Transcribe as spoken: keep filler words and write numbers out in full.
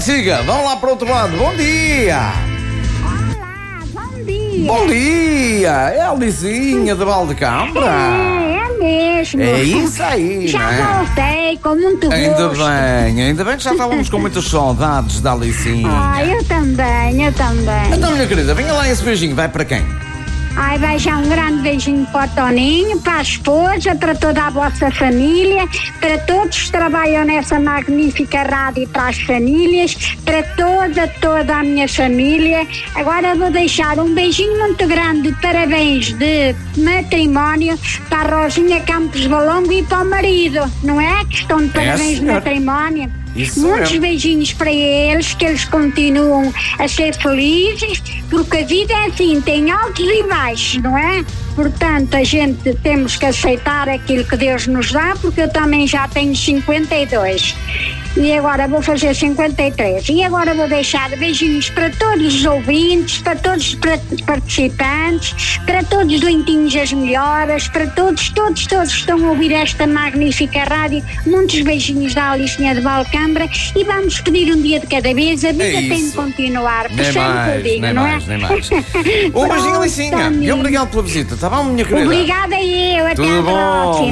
siga, vamos lá para o outro lado. Bom dia! Olá, bom dia. Bom dia! É a Alicinha de Valdecambra? É, é mesmo. É isso aí, Já não é? voltei com muito gosto. Ainda bem, ainda bem que já estávamos com muitas saudades da Alicinha. Ah, eu também, eu também. Então, minha querida, venha lá esse beijinho, vai para quem? Ai, vai já um grande beijinho para o Toninho, para a esposa, para toda a vossa família, para todos que trabalham nessa magnífica rádio e para as famílias, para toda, toda a minha família. Agora vou deixar um beijinho muito grande de parabéns de matrimónio para a Rosinha Campos Valongo e para o marido, não é? Que estão de parabéns de senhora. matrimónio. Isso Muitos mesmo. beijinhos para eles, que eles continuam a ser felizes, porque a vida é assim, tem altos e baixos, não é? Portanto, a gente temos que aceitar aquilo que Deus nos dá, porque eu também já tenho cinquenta e dois. E agora vou fazer cinquenta e três. E agora vou deixar beijinhos para todos os ouvintes, para todos os pra- participantes, para todos os lentinhos as melhoras, para todos, todos, todos que estão a ouvir esta magnífica rádio. Muitos beijinhos da Alicinha de Valcambra e vamos pedir um dia de cada vez. A vida É tem de isso. continuar. Nem Percebe o que eu mais, digo, nem não mais, é? nem mais. Um beijinho, Pronto, Alicinha. E Toninho. obrigado pela visita, tá bom, minha querida? Obrigada eu. Até Tudo à bom. próxima.